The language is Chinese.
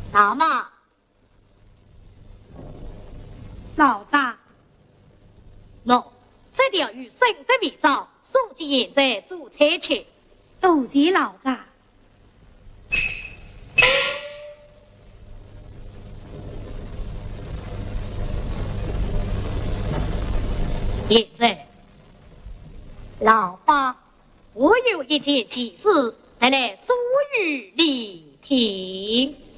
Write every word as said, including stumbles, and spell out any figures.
那么， 老丈， 喏，这条与神的密诏送进现在主差去。 多谢老丈。 现在，老八，我有一件急事，来来说与你听。